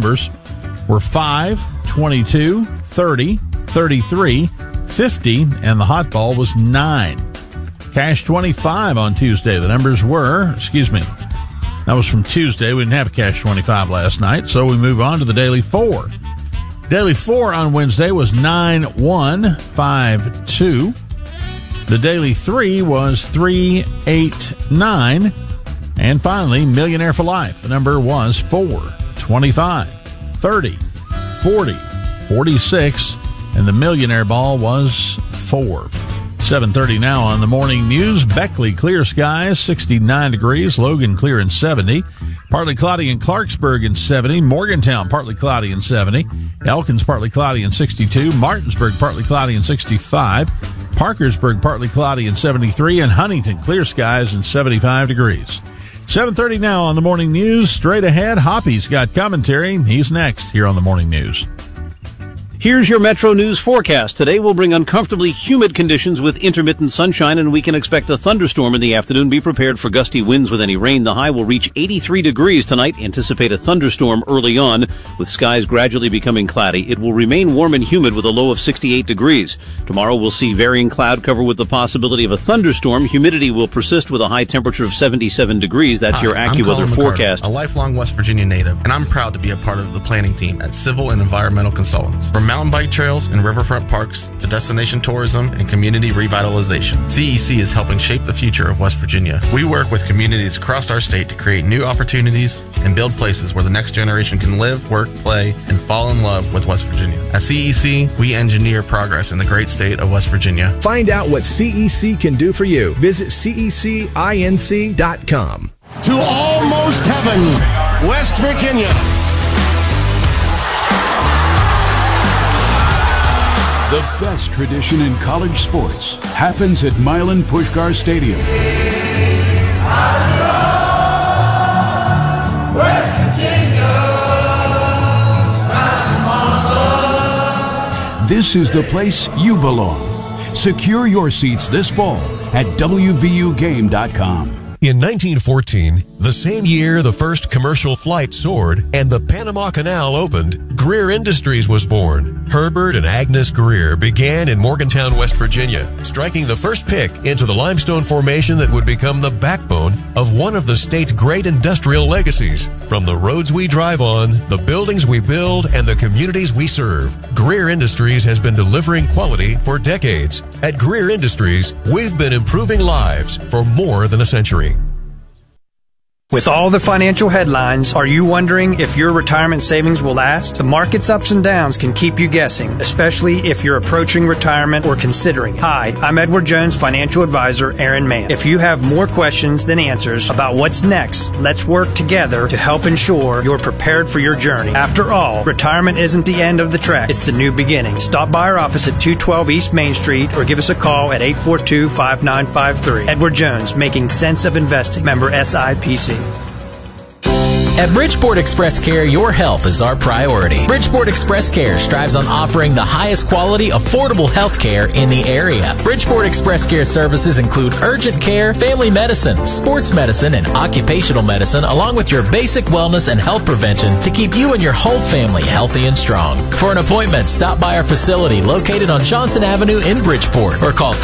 numbers were 5, 22, 30, 33, 50, and the hot ball was 9. Cash 25 on Tuesday. The numbers were, that was from Tuesday. We didn't have a Cash 25 last night, so we move on to the Daily 4. Daily 4 on Wednesday was 9152. The Daily 3 was 389. And finally, Millionaire for Life. The number was 4, 25, 30, 40, 46, and the Millionaire Ball was 4. 7:30 now on the morning news. Beckley, clear skies, 69 degrees. Logan, clear and 70. Partly cloudy in Clarksburg and 70. Morgantown, partly cloudy and 70. Elkins, partly cloudy and 62. Martinsburg, partly cloudy and 65. Parkersburg, partly cloudy and 73. And Huntington, clear skies and 75 degrees. 7:30 now on the morning news. Straight ahead, Hoppy's got commentary. He's next here on the morning news. Here's your Metro News forecast. Today will bring uncomfortably humid conditions with intermittent sunshine, and we can expect a thunderstorm in the afternoon. Be prepared for gusty winds with any rain. The high will reach 83 degrees tonight. Anticipate a thunderstorm early on, with skies gradually becoming cloudy. It will remain warm and humid with a low of 68 degrees. Tomorrow we'll see varying cloud cover with the possibility of a thunderstorm. Humidity will persist with a high temperature of 77 degrees. That's your AccuWeather forecast. A lifelong West Virginia native, and I'm proud to be a part of the planning team at Civil and Environmental Consultants. From mountain bike trails and riverfront parks to destination tourism and community revitalization, CEC is helping shape the future of West Virginia. We work with communities across our state to create new opportunities and build places where the next generation can live, work, play, and fall in love with West Virginia. At CEC, we engineer progress in the great state of West Virginia. Find out what CEC can do for you. Visit CECINC.com. To almost heaven, West Virginia. The best tradition in college sports happens at Milan Puskar Stadium. West Virginia, This is the place you belong. Secure your seats this fall at WVUGame.com. In 1914, the same year the first commercial flight soared and the Panama Canal opened, Greer Industries was born. Herbert and Agnes Greer began in Morgantown, West Virginia, striking the first pick into the limestone formation that would become the backbone of one of the state's great industrial legacies. From the roads we drive on, the buildings we build, and the communities we serve, Greer Industries has been delivering quality for decades. At Greer Industries, we've been improving lives for more than a century. With all the financial headlines, are you wondering if your retirement savings will last? The market's ups and downs can keep you guessing, especially if you're approaching retirement or considering it. Hi, I'm Edward Jones financial advisor Aaron Mann. If you have more questions than answers about what's next, let's work together to help ensure you're prepared for your journey. After all, retirement isn't the end of the track, it's the new beginning. Stop by our office at 212 East Main Street or give us a call at 842-5953. Edward Jones, making sense of investing. Member SIPC. At Bridgeport Express Care, your health is our priority. Bridgeport Express Care strives on offering the highest quality, affordable health care in the area. Bridgeport Express Care services include urgent care, family medicine, sports medicine, and occupational medicine, along with your basic wellness and health prevention to keep you and your whole family healthy and strong. For an appointment, stop by our facility located on Johnson Avenue in Bridgeport or call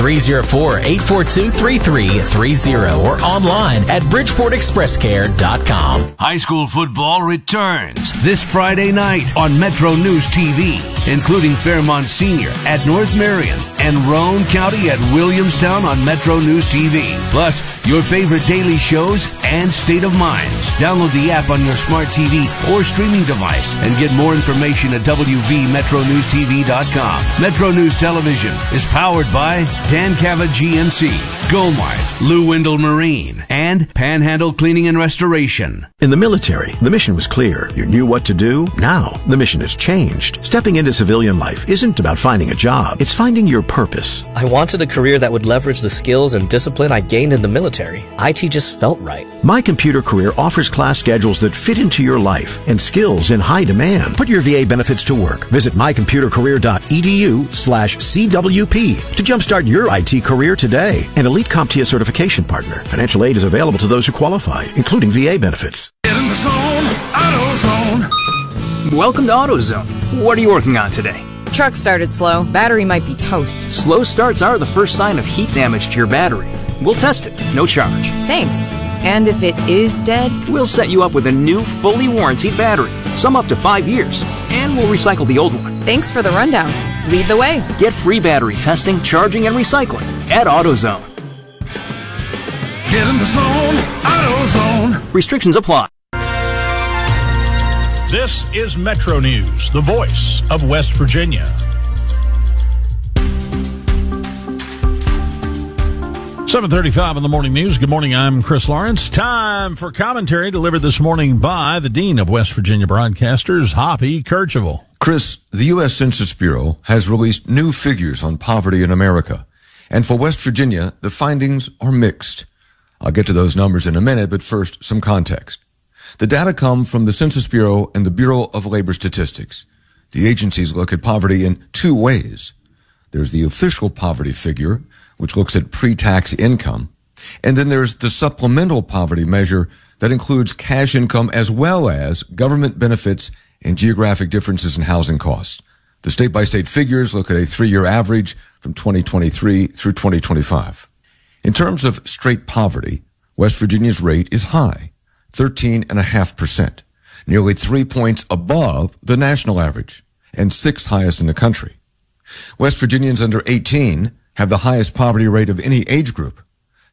304-842-3330 or online at BridgeportExpressCare.com. High school football returns this Friday night on Metro News TV, including Fairmont Senior at North Marion and Roane County at Williamstown on Metro News TV. Plus, your favorite daily shows and State of Minds. Download the app on your smart TV or streaming device and get more information at WVMetroNewsTV.com. Metro News Television is powered by Dan Cava GMC, Gomart, Lou Wendell Marine, and Panhandle Cleaning and Restoration. In the military, the mission was clear. You knew what to do. Now, the mission has changed. Stepping into civilian life isn't about finding a job. It's finding your purpose. I wanted a career that would leverage the skills and discipline I gained in the military. IT just felt right. My Computer Career offers class schedules that fit into your life and skills in high demand. Put your VA benefits to work. Visit mycomputercareer.edu/CWP to jumpstart your IT career today. An elite CompTIA certification partner. Financial aid is available to those who qualify, including VA benefits. Get in the zone, AutoZone. Welcome to AutoZone. What are you working on today? Truck started slow. Battery might be toast. Slow starts are the first sign of heat damage to your battery. We'll test it, no charge. Thanks. And if it is dead? We'll set you up with a new, fully warranted battery, some up to 5 years, and we'll recycle the old one. Thanks for the rundown. Lead the way. Get free battery testing, charging, and recycling at AutoZone. Get in the zone, AutoZone. Restrictions apply. This is Metro News, the voice of West Virginia. 7:35 in the morning news. Good morning, I'm Chris Lawrence. Time for commentary delivered this morning by the Dean of West Virginia Broadcasters, Hoppy Kercheval. Chris, the U.S. Census Bureau has released new figures on poverty in America. And for West Virginia, the findings are mixed. I'll get to those numbers in a minute, but first, some context. The data come from the Census Bureau and the Bureau of Labor Statistics. The agencies look at poverty in two ways. There's the official poverty figure, which looks at pre-tax income. And then there's the supplemental poverty measure that includes cash income as well as government benefits and geographic differences in housing costs. The state-by-state figures look at a 3-year average from 2023 through 2025. In terms of straight poverty, West Virginia's rate is high, 13.5%, nearly 3 points above the national average and 6th highest in the country. West Virginians under 18 have the highest poverty rate of any age group,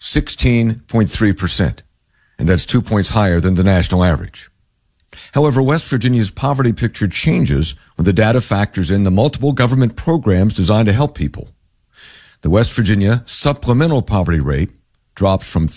16.3%, and that's 2 points higher than the national average. However, West Virginia's poverty picture changes when the data factors in the multiple government programs designed to help people. The West Virginia supplemental poverty rate dropped from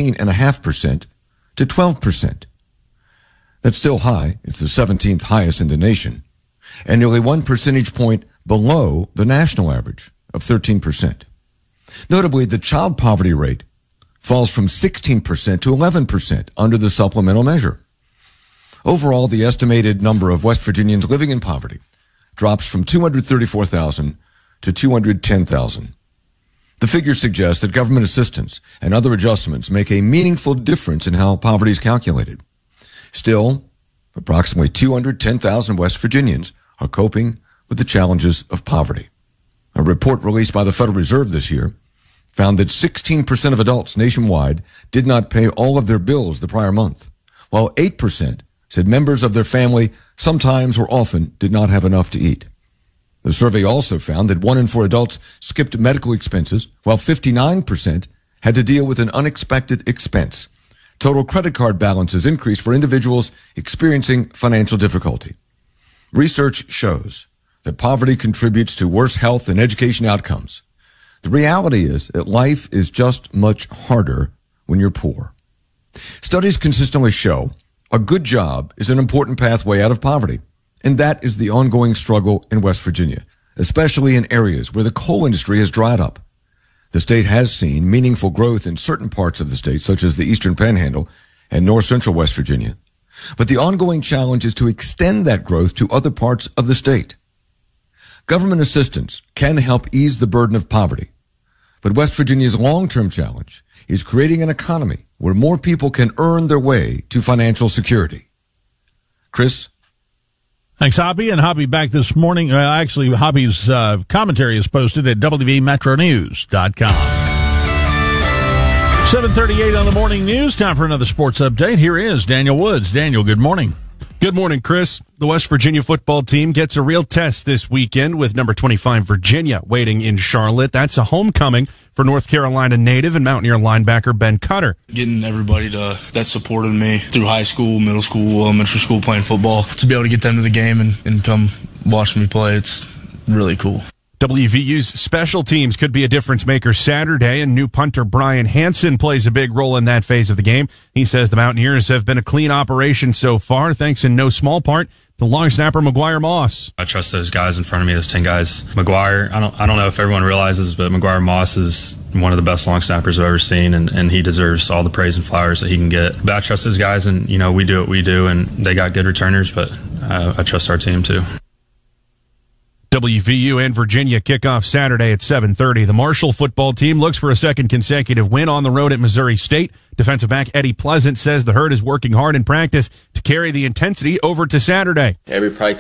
13.5% to 12%. That's still high. It's the 17th highest in the nation, and nearly 1 percentage point below the national average of 13%. Notably, the child poverty rate falls from 16% to 11% under the supplemental measure. Overall, the estimated number of West Virginians living in poverty drops from 234,000 to 210,000. The figures suggest that government assistance and other adjustments make a meaningful difference in how poverty is calculated. Still, approximately 210,000 West Virginians are coping with the challenges of poverty. A report released by the Federal Reserve this year found that 16% of adults nationwide did not pay all of their bills the prior month, while 8% said members of their family sometimes or often did not have enough to eat. The survey also found that 1 in 4 adults skipped medical expenses, while 59% had to deal with an unexpected expense. Total credit card balances increased for individuals experiencing financial difficulty. Research shows that poverty contributes to worse health and education outcomes. The reality is that life is just much harder when you're poor. Studies consistently show a good job is an important pathway out of poverty, and that is the ongoing struggle in West Virginia, especially in areas where the coal industry has dried up. The state has seen meaningful growth in certain parts of the state, such as the Eastern Panhandle and North Central West Virginia. But the ongoing challenge is to extend that growth to other parts of the state. Government assistance can help ease the burden of poverty, but West Virginia's long-term challenge is creating an economy where more people can earn their way to financial security. Chris? Thanks, Hoppy. And Hoppy back this morning. Actually, Hoppy's commentary is posted at WVMetroNews.com. 7:38 on the morning news. Time for another sports update. Here is Daniel Woods. Daniel, good morning. Good morning, Chris. The West Virginia football team gets a real test this weekend with number 25 Virginia waiting in Charlotte. That's a homecoming for North Carolina native and Mountaineer linebacker Ben Cutter. Getting everybody that supported me through high school, middle school, elementary school playing football, to be able to get them to the game and come watch me play, it's really cool. WVU's special teams could be a difference maker Saturday, and new punter Brian Hansen plays a big role in that phase of the game. He says the Mountaineers have been a clean operation so far, thanks in no small part to long snapper McGuire Moss. I trust those guys in front of me, those 10 guys. McGuire, I don't know if everyone realizes, but McGuire Moss is one of the best long snappers I've ever seen, and he deserves all the praise and flowers that he can get. But I trust those guys, and we do what we do, and they got good returners, but I trust our team too. WVU and Virginia kick off Saturday at 7:30. The Marshall football team looks for a second consecutive win on the road at Missouri State. Defensive back Eddie Pleasant says the Herd is working hard in practice to carry the intensity over to Saturday. Every practice